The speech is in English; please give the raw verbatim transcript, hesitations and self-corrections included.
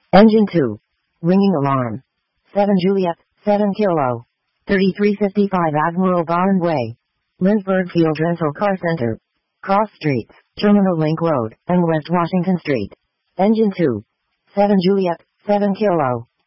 Engine two. Ringing alarm. seven Juliet, seven Kilo. thirty-three fifty-five Admiral Bond Way. Lynchburg Field Rental Car Center. Cross Streets, Terminal Link Road, and West Washington Street. Engine two. seven Juliet, seven Kilo.